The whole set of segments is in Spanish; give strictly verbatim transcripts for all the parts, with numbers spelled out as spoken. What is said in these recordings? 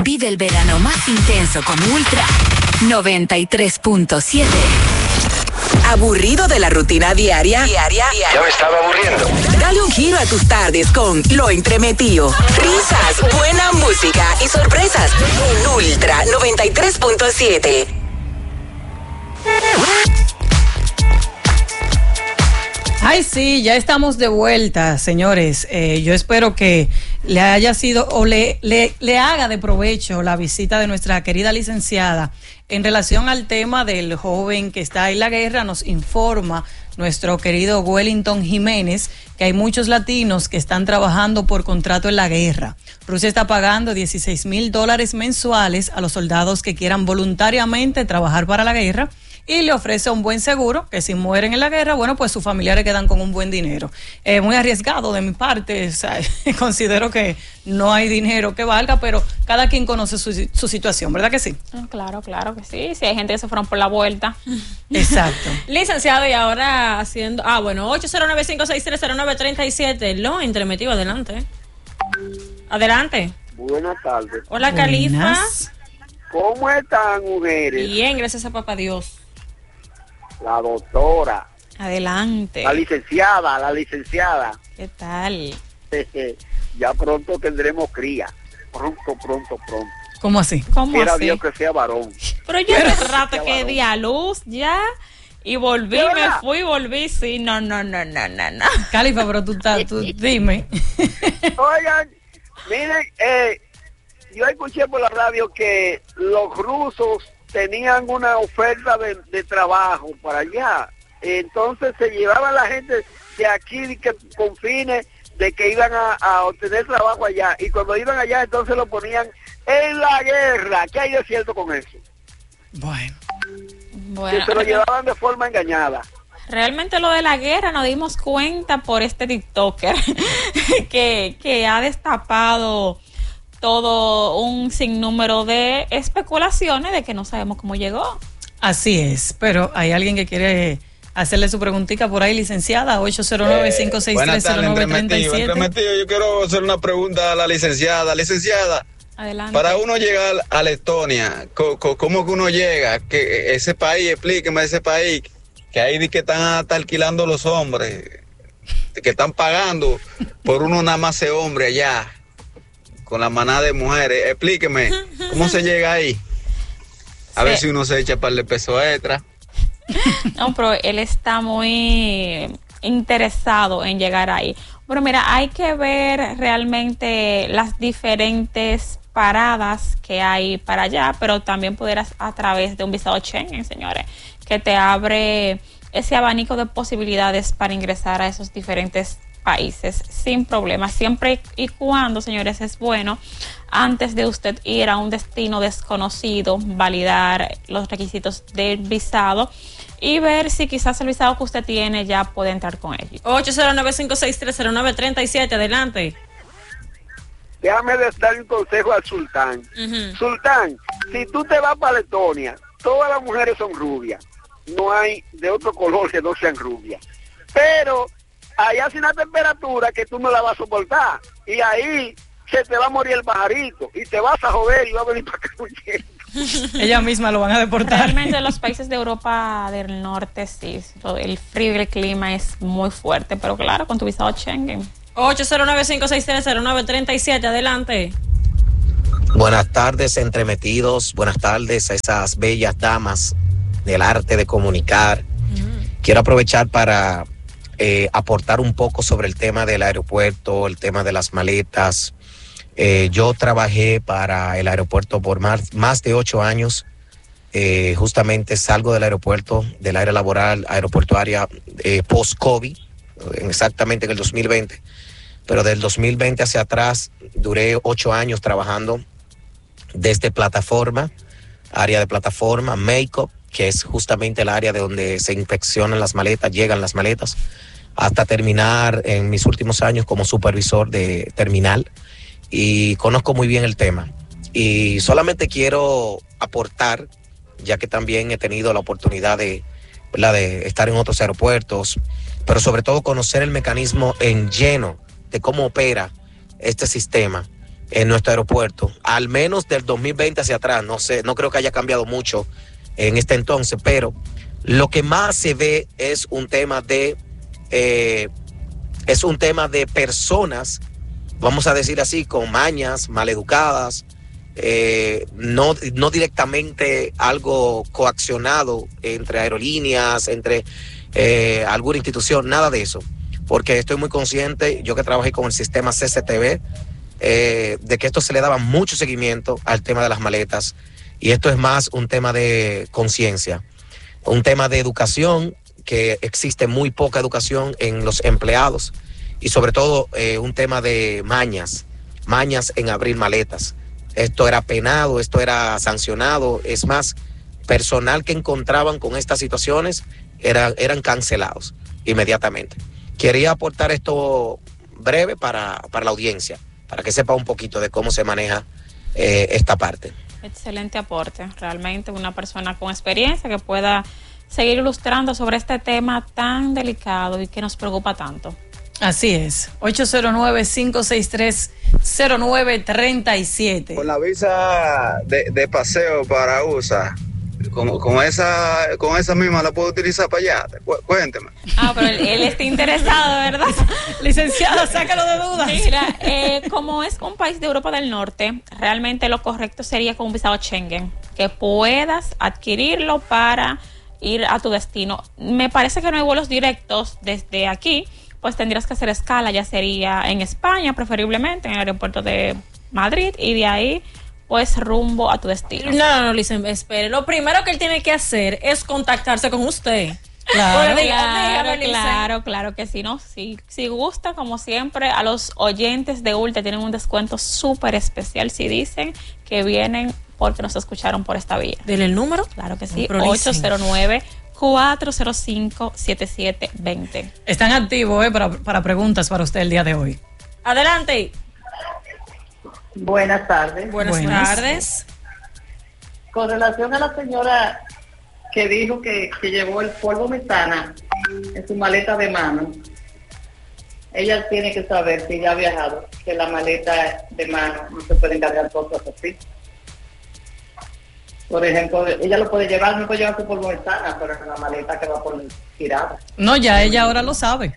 Vive el verano más intenso con Ultra noventa y tres punto siete. ¿Aburrido de la rutina diaria? Diaria. Ya me estaba aburriendo. Dale un giro a tus tardes con Lo Entremetido. Risas, buena música y sorpresas en Ultra noventa y tres punto siete. Ay, sí, ya estamos de vuelta, señores. Eh, yo espero que le haya sido o le, le, le haga de provecho la visita de nuestra querida licenciada. En relación al tema del joven que está en la guerra, nos informa nuestro querido Wellington Jiménez que hay muchos latinos que están trabajando por contrato en la guerra. Rusia está pagando dieciséis mil dólares mensuales a los soldados que quieran voluntariamente trabajar para la guerra, y le ofrece un buen seguro, que si mueren en la guerra, bueno, pues sus familiares quedan con un buen dinero. Eh, muy arriesgado de mi parte, o sea, considero que no hay dinero que valga, pero cada quien conoce su, su situación, ¿verdad que sí? Claro, claro que sí, sí hay gente que se fueron por la vuelta. Exacto. Licenciado, y ahora haciendo, ah, bueno, ocho cero nueve, cinco seis tres, cero nueve tres siete, Lo Entremetido, adelante. Adelante. Buenas tardes. Hola, Califa. ¿Cómo están, mujeres? Bien, gracias a papá Dios. La doctora. Adelante. La licenciada, la licenciada. ¿Qué tal? Ya pronto tendremos cría. Pronto, pronto, pronto. ¿Cómo así? ¿Cómo Quiera así? Dios que sea varón. Pero yo hace rato que di a luz ya y volví, me fui, volví, sí, no, no, no, no, no, no. Califa, pero tú, estás, tú dime. Oigan, miren, eh, yo escuché por la radio que los rusos tenían una oferta de, de trabajo para allá. Entonces se llevaban la gente de aquí que, con fines de que iban a, a obtener trabajo allá. Y cuando iban allá, entonces lo ponían en la guerra. ¿Qué hay de cierto con eso? Bueno. Bueno, que se lo llevaban de forma engañada. Realmente lo de la guerra nos dimos cuenta por este TikToker que, que ha destapado todo un sinnúmero de especulaciones de que no sabemos cómo llegó. Así es, pero hay alguien que quiere hacerle su preguntita por ahí, licenciada, ocho cero nueve, cinco seis tres, cero nueve tres siete. Entremetido, yo quiero hacer una pregunta a la licenciada. Licenciada, adelante. Para uno llegar a Letonia, ¿cómo que uno llega? Que ese país, explíqueme ese país, que ahí que están hasta alquilando los hombres, que están pagando por uno nada más ser hombre allá, con la manada de mujeres. Explíqueme, ¿cómo se llega ahí? A sí. ver si uno se echa para el peso extra. No, pero él está muy interesado en llegar ahí. Bueno, mira, hay que ver realmente las diferentes paradas que hay para allá, pero también poder a, a través de un visado Schengen, señores, que te abre ese abanico de posibilidades para ingresar a esos diferentes países sin problema, siempre y cuando, señores, es bueno antes de usted ir a un destino desconocido, validar los requisitos del visado y ver si quizás el visado que usted tiene ya puede entrar con ellos. ocho cero nueve, cinco seis tres, cero nueve tres siete, adelante. Déjame dar un consejo al sultán. Uh-huh. Sultán, si tú te vas para Letonia, todas las mujeres son rubias. No hay de otro color que no sean rubias. Pero allá hace una temperatura que tú no la vas a soportar. Y ahí se te va a morir el pajarito. Y te vas a joder y va a venir para acá huyendo. Ella misma lo van a deportar. Realmente los países de Europa del Norte sí, el frío y el clima es muy fuerte, pero claro, con tu visado Schengen. ocho cero nueve, cinco seis tres, cero nueve tres siete, adelante. Buenas tardes, entremetidos. Buenas tardes a esas bellas damas del arte de comunicar. Mm. Quiero aprovechar para eh, aportar un poco sobre el tema del aeropuerto, el tema de las maletas. Eh, yo trabajé para el aeropuerto por más, más de ocho años. Eh, justamente salgo del aeropuerto, del área laboral, aeroportuaria eh, post-COVID, exactamente en el dos mil veinte. Pero del dos mil veinte hacia atrás duré ocho años trabajando desde plataforma, área de plataforma, make-up, que es justamente el área de donde se inspeccionan las maletas, llegan las maletas, hasta terminar en mis últimos años como supervisor de terminal. Y conozco muy bien el tema. Y solamente quiero aportar, ya que también he tenido la oportunidad de, ¿verdad?, de estar en otros aeropuertos, pero sobre todo conocer el mecanismo en lleno de cómo opera este sistema. en nuestro aeropuerto, al menos del dos mil veinte hacia atrás. No sé, no creo que haya cambiado mucho en este entonces, pero lo que más se ve es un tema de eh, es un tema de personas, vamos a decir así, con mañas, maleducadas, eh, no, no directamente algo coaccionado entre aerolíneas, entre eh, alguna institución, nada de eso, porque estoy muy consciente, yo que trabajé con el sistema C C T V, eh, de que esto se le daba mucho seguimiento al tema de las maletas, y esto es más un tema de conciencia, un tema de educación, que existe muy poca educación en los empleados, y sobre todo eh, un tema de mañas, mañas en abrir maletas. Esto era penado, esto era sancionado, es más, personal que encontraban con estas situaciones era, eran cancelados inmediatamente. Quería aportar esto breve para, para la audiencia, para que sepa un poquito de cómo se maneja eh, esta parte. Excelente aporte, realmente una persona con experiencia que pueda seguir ilustrando sobre este tema tan delicado y que nos preocupa tanto. Así es, ocho cero nueve, cinco seis tres, cero nueve tres siete. Con la visa de, de paseo para U S A, con, con esa con esa misma la puedo utilizar para allá. Cu- cuénteme. Ah, pero él, él está interesado, ¿verdad? Licenciada, sácalo de dudas. Mira, eh, como es un país de Europa del Norte, realmente lo correcto sería con un visado Schengen, que puedas adquirirlo para ir a tu destino. Me parece que no hay vuelos directos desde aquí, pues tendrías que hacer escala, ya sería en España, preferiblemente en el aeropuerto de Madrid, y de ahí pues rumbo a tu destino. No, no, no, Licen, espere. Lo primero que él tiene que hacer es contactarse con usted. Claro, Bueno, diga- claro, dígame, Licen. claro, claro que sí, ¿no? Si, si gusta, como siempre, a los oyentes de Ultra tienen un descuento súper especial si dicen que vienen porque nos escucharon por esta vía. Dele el número. Claro que sí, Pero, Licen. ocho cero nueve, cuatro cero cinco, siete siete dos cero. Están activos eh, para, para preguntas para usted el día de hoy. Adelante. Buenas tardes. Buenas, Buenas. tardes. Con relación a la señora que dijo que, que llevó el polvo metana en su maleta de mano, ella tiene que saber, si ya ha viajado, que la maleta de mano no se pueden cargar cosas así. Por ejemplo, ella lo puede llevar, no puede llevar su polvo metana, pero en la maleta que va por tirada. No, ya ella ahora lo sabe.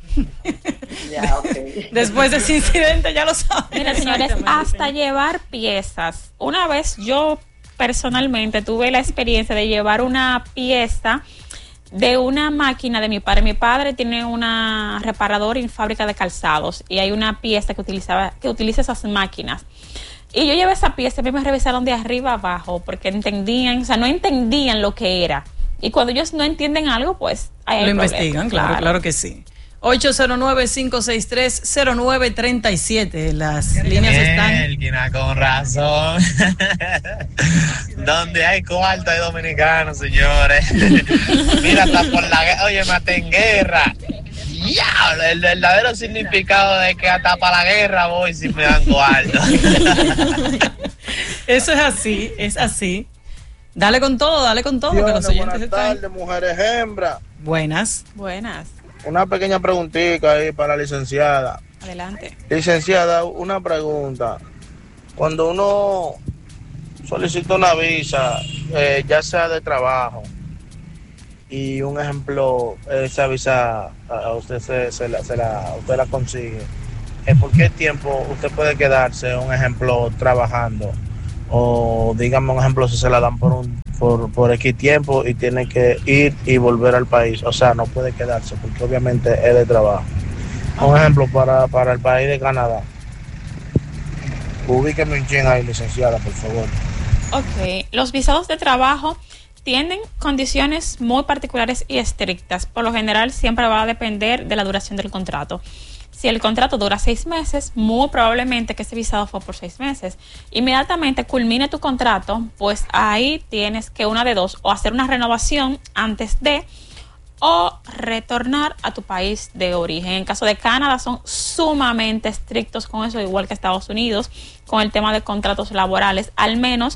Ya, ok. Después de ese incidente ya lo sabe. Mira, señores, hasta llevar piezas. Una vez yo personalmente tuve la experiencia de llevar una pieza de una máquina de mi padre. Mi padre tiene una reparadora y fábrica de calzados, y hay una pieza que utilizaba que utiliza esas máquinas. Y yo llevé esa pieza, a mí me revisaron de arriba abajo porque entendían, o sea, no entendían lo que era. Y cuando ellos no entienden algo, pues ahí hay Lo problema. investigan, claro, claro que sí. ocho cero nueve, cinco seis tres, cero nueve tres siete. Las líneas están. Elquina, con razón. Donde hay cuarto hay dominicanos, señores. Mira, hasta por la guerra. Oye, mate en guerra. Diablo, el verdadero significado de que hasta para la guerra voy si me dan cuarto. Eso es así, es así. Dale con todo, dale con todo, que los oyentes Buenas están. tardes, mujeres hembras. Buenas. Buenas. Una pequeña preguntita ahí para la licenciada. Adelante. Licenciada, una pregunta. Cuando uno solicita una visa, eh, ya sea de trabajo, y un ejemplo, esa visa a usted se, se, la, se la, usted la consigue, eh, ¿por qué tiempo usted puede quedarse, un ejemplo, trabajando? O dígame un ejemplo, si se la dan por un por, por X tiempo y tiene que ir y volver al país, o sea, no puede quedarse porque obviamente es de trabajo. Un ejemplo para, para el país de Canadá. Ubíqueme un chin ahí, licenciada, por favor. Ok, los visados de trabajo tienen condiciones muy particulares y estrictas. Por lo general siempre va a depender de la duración del contrato. Si el contrato dura seis meses, muy probablemente que ese visado fue por seis meses. Inmediatamente culmine tu contrato, pues ahí tienes que una de dos, o hacer una renovación antes de, o retornar a tu país de origen. En caso de Canadá son sumamente estrictos con eso, igual que Estados Unidos, con el tema de contratos laborales, al menos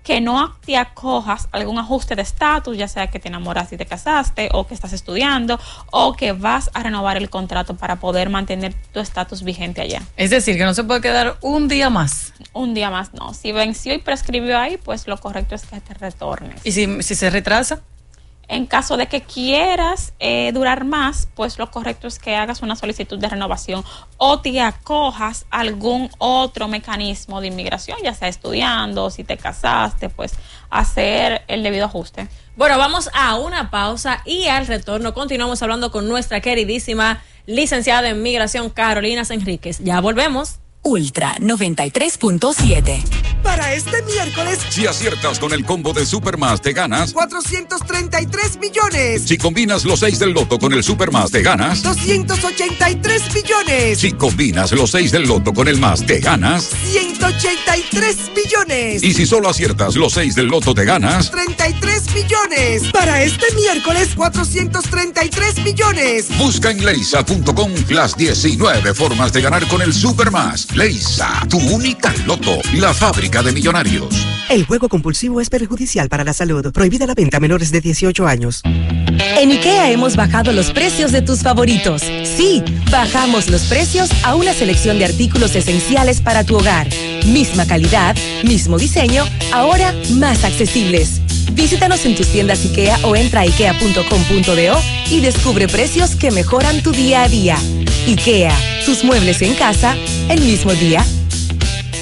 que no te acojas a algún ajuste de estatus, ya sea que te enamoraste y te casaste, o que estás estudiando, o que vas a renovar el contrato para poder mantener tu estatus vigente allá. Es decir, que no se puede quedar un día más. Un día más no. Si venció y prescribió ahí, pues lo correcto es que te retornes. ¿Y si, si se retrasa? En caso de que quieras eh, durar más, pues lo correcto es que hagas una solicitud de renovación o te acojas a algún otro mecanismo de inmigración, ya sea estudiando, si te casaste, pues hacer el debido ajuste. Bueno, vamos a una pausa y al retorno continuamos hablando con nuestra queridísima licenciada en migración Carolina Enríquez. Ya volvemos. Ultra noventa y tres punto siete. Para este miércoles, si aciertas con el combo de Supermás, te ganas cuatrocientos treinta y tres millones. Si combinas los seis del loto con el Supermás, te ganas doscientos ochenta y tres millones. Si combinas los seis del loto con el más, te ganas ciento ochenta y tres millones. Y si solo aciertas los seis del loto, te ganas treinta y tres millones. Para este miércoles, cuatrocientos treinta y tres millones. Busca en leisa punto com las diecinueve formas de ganar con el Supermás. Leisa, tu única loto, la fábrica de millonarios. El juego compulsivo es perjudicial para la salud. Prohibida la venta a menores de dieciocho años. En IKEA hemos bajado los precios de tus favoritos. Sí, bajamos los precios a una selección de artículos esenciales para tu hogar. Misma calidad, mismo diseño, ahora más accesibles. Visítanos en tus tiendas IKEA o entra a ikea punto com punto do y descubre precios que mejoran tu día a día. IKEA, tus muebles en casa el mismo día.